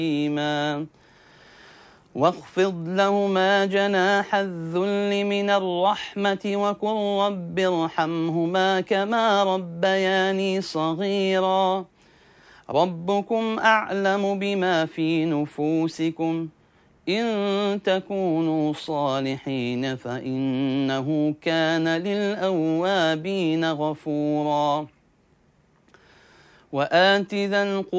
رحيما واخفض لهما جناح الذل من الرحمة وقل رب ارحمهما كما ربياني صغيرا ربكم أعلم بما في نفوسكم إن تكونوا صالحين فإنه كان للأوابين غفورا وآت ذا القربى